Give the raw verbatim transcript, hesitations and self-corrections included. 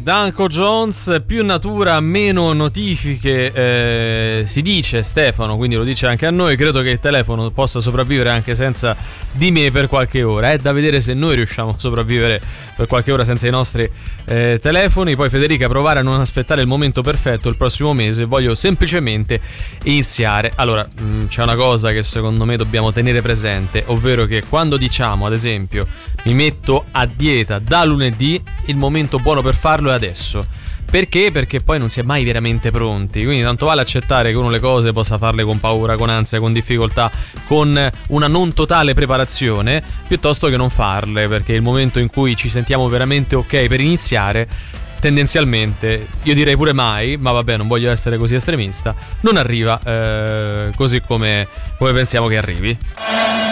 Danko Jones, più natura, meno notifiche, eh, si dice Stefano, quindi lo dice anche a noi. Credo che il telefono possa sopravvivere anche senza di me per qualche ora. È da vedere se noi riusciamo a sopravvivere per qualche ora senza i nostri eh, telefoni. Poi Federica, provare a non aspettare il momento perfetto il prossimo mese, voglio semplicemente iniziare. Allora, mh, c'è una cosa che secondo me dobbiamo tenere presente, ovvero che quando diciamo, ad esempio, mi metto a dieta da lunedì, il momento buono per farlo è adesso. Perché? Perché poi non si è mai veramente pronti. Quindi tanto vale accettare che uno le cose possa farle con paura, con ansia, con difficoltà, con una non totale preparazione, piuttosto che non farle, perché il momento in cui ci sentiamo veramente ok per iniziare, tendenzialmente, io direi pure mai, ma vabbè, non voglio essere così estremista, non arriva eh, così come, come pensiamo che arrivi.